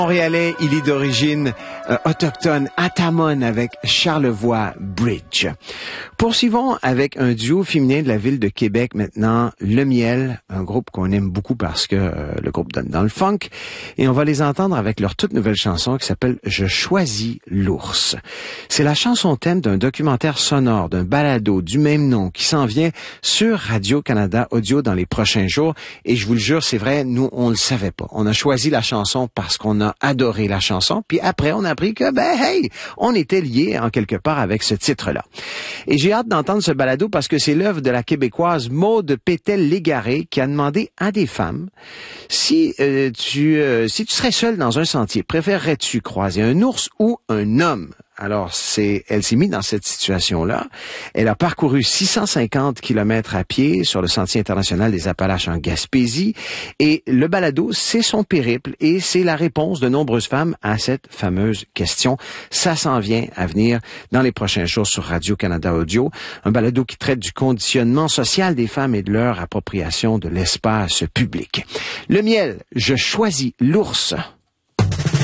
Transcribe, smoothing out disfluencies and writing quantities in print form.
Montréalais, il est d'origine autochtone, Atamon avec Charlevoix Bridge. Poursuivons avec un duo féminin de la ville de Québec maintenant, Le Miel, un groupe qu'on aime beaucoup parce que le groupe donne dans le funk. Et on va les entendre avec leur toute nouvelle chanson qui s'appelle « Je choisis l'ours ». C'est la chanson thème d'un documentaire sonore, d'un balado du même nom qui s'en vient sur Radio-Canada Audio dans les prochains jours. Et je vous le jure, c'est vrai, nous, on le savait pas. On a choisi la chanson parce qu'on a adoré la chanson. Puis après, on a appris que, on était liés en quelque part avec ce titre-là. Et j'ai hâte d'entendre ce balado parce que c'est l'œuvre de la Québécoise Maude Pétel-Légaré qui a demandé à des femmes si tu serais seule dans un sentier, préférerais-tu croiser un ours ou un homme? Alors, elle s'est mise dans cette situation-là. Elle a parcouru 650 kilomètres à pied sur le Sentier international des Appalaches en Gaspésie. Et le balado, c'est son périple et c'est la réponse de nombreuses femmes à cette fameuse question. Ça s'en vient à venir dans les prochains jours sur Radio-Canada Audio. Un balado qui traite du conditionnement social des femmes et de leur appropriation de l'espace public. Le Miel, je choisis l'ours.